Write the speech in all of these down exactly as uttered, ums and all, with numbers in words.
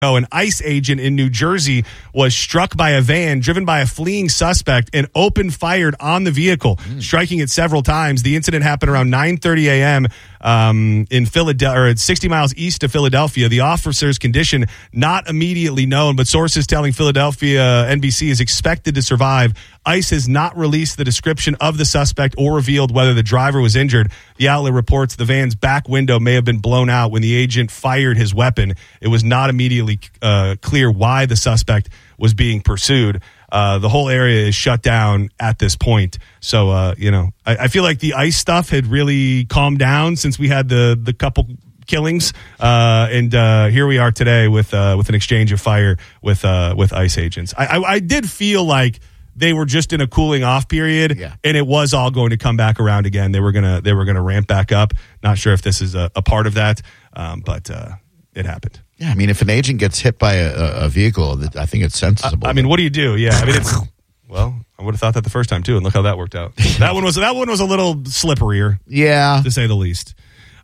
An ICE agent in New Jersey was struck by a van driven by a fleeing suspect and opened fired on the vehicle, mm. striking it several times. The incident happened around nine thirty a.m. Um, in Philadelphia, or sixty miles east of Philadelphia. The officer's condition not immediately known, but sources telling Philadelphia N B C is expected to survive. ICE has not released the description of the suspect or revealed whether the driver was injured. The outlet reports the van's back window may have been blown out when the agent fired his weapon. It was not immediately uh, clear why the suspect was being pursued. Uh, the whole area is shut down at this point. So, uh, you know, I, I feel like the ICE stuff had really calmed down since we had the the couple killings, uh, and uh, here we are today with uh, with an exchange of fire with uh, with ICE agents. I, I, I did feel like they were just in a cooling off period, yeah. and it was all going to come back around again. They were gonna they were gonna ramp back up. Not sure if this is a, a part of that, um, but uh, it happened. Yeah, I mean, if an agent gets hit by a, a vehicle, I think it's sensible. I, I mean, what do you do? Yeah, I mean, it's well, I would have thought that the first time too, and look how that worked out. That one was that one was a little slipperier, yeah, to say the least.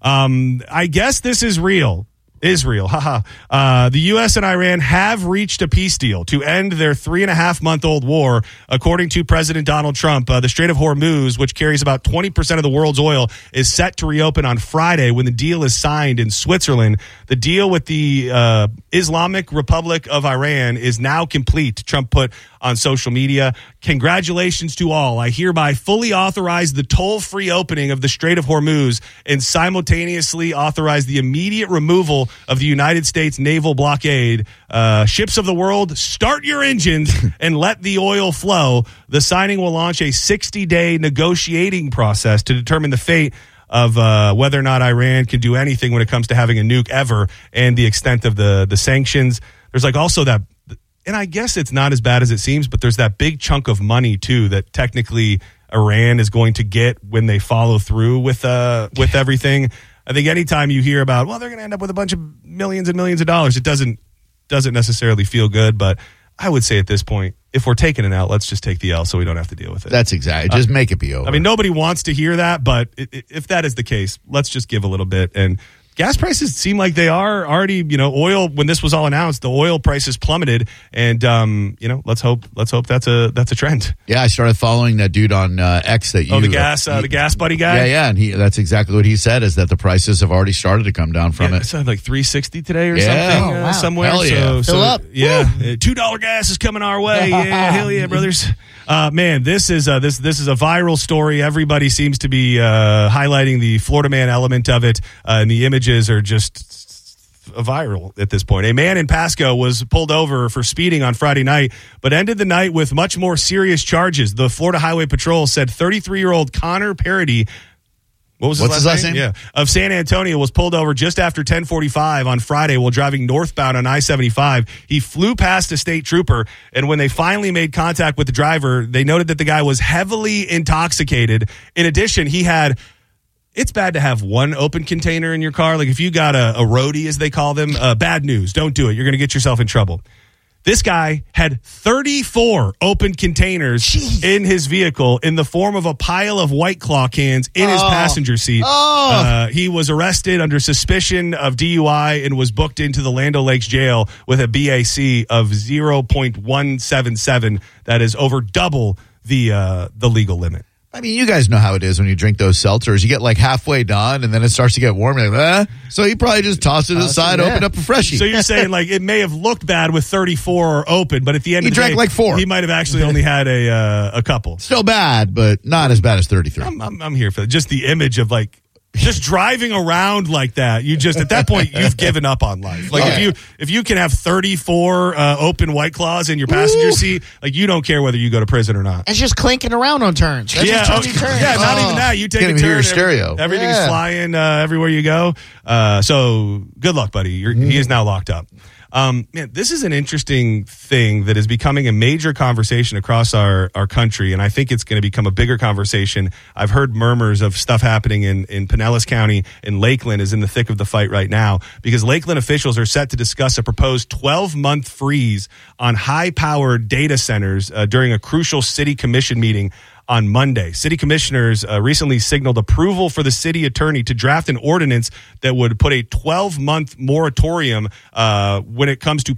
Um, I guess this is real. Israel, haha. Uh, the U S and Iran have reached a peace deal to end their three and a half month old war, according to President Donald Trump. Uh, the Strait of Hormuz, which carries about twenty percent of the world's oil, is set to reopen on Friday when the deal is signed in Switzerland. The deal with the uh, Islamic Republic of Iran is now complete, Trump put on social media. Congratulations to all. I hereby fully authorize the toll-free opening of the Strait of Hormuz and simultaneously authorize the immediate removal of the United States naval blockade. Uh, ships of the world, start your engines and let the oil flow. The signing will launch a sixty-day negotiating process to determine the fate of uh, whether or not Iran can do anything when it comes to having a nuke ever, and the extent of the, the sanctions. There's like also that, and I guess it's not as bad as it seems, but there's that big chunk of money too that technically Iran is going to get when they follow through with uh with everything. I think anytime you hear about, well, they're going to end up with a bunch of millions and millions of dollars, it doesn't doesn't necessarily feel good. But I would say at this point, if we're taking it out, let's just take the L so we don't have to deal with it. That's exactly. Just uh, make it be over. I mean, nobody wants to hear that, but if that is the case, let's just give a little bit. And gas prices seem like they are already, you know, oil, when this was all announced, the oil prices plummeted. And, um, you know, let's hope let's hope that's a that's a trend. Yeah, I started following that dude on uh, X that you. Oh, the gas, uh, he, the gas buddy guy? Yeah, yeah. And he that's exactly what he said, is that the prices have already started to come down from yeah, it. It sounded like three sixty today or yeah. something Oh, uh, wow. somewhere. Hell yeah. So, Fill so, up. Yeah. Uh, two dollar gas is coming our way. Yeah, hell yeah, brothers. Uh, man, this is uh, this this is a viral story. Everybody seems to be uh, highlighting the Florida man element of it, uh, and the images are just viral at this point. A man in Pasco was pulled over for speeding on Friday night, but ended the night with much more serious charges. The Florida Highway Patrol said thirty-three-year-old Connor Parody, what was his, What's last, his last name? name? Yeah, of San Antonio, was pulled over just after ten forty-five on Friday while driving northbound on I seventy-five. He flew past a state trooper, and when they finally made contact with the driver, they noted that the guy was heavily intoxicated. In addition, he had... It's bad to have one open container in your car. Like if you got a, a roadie, as they call them, uh, bad news. Don't do it. You're going to get yourself in trouble. This guy had thirty-four open containers Jeez. in his vehicle in the form of a pile of White Claw cans in oh. his passenger seat. Oh. Uh, he was arrested under suspicion of D U I and was booked into the Land O'Lakes jail with a B A C of zero point one seven seven. That is over double the uh, the legal limit. I mean, you guys know how it is when you drink those seltzers. You get like halfway done, and then it starts to get warm. You're like, eh? So you probably just toss it aside, open up a freshie. So you're saying like it may have looked bad with thirty-four open, but at the end he of the drank day, like four. He might have actually only had a uh, a couple. Still bad, but not as bad as thirty-three. I'm, I'm, I'm here for that. Just the image of like just driving around like that. You just at that point you've given up on life. Like oh, if yeah. you if you can have thirty-four uh, open White Claws in your passenger Ooh. seat, like you don't care whether you go to prison or not. It's just clinking around on turns. That's yeah, just okay. turns. yeah, not oh. even that. You take Can't a even turn. hear your stereo. Every, everything's yeah. flying uh, everywhere you go. Uh, so good luck, buddy. You're, mm. He is now locked up. Um, man, this is an interesting thing that is becoming a major conversation across our, our country, and I think it's going to become a bigger conversation. I've heard murmurs of stuff happening in, in Pinellas County, and Lakeland is in the thick of the fight right now because Lakeland officials are set to discuss a proposed twelve-month freeze on high-powered data centers uh, during a crucial city commission meeting on Monday. City commissioners uh, recently signaled approval for the city attorney to draft an ordinance that would put a twelve-month moratorium uh, when it comes to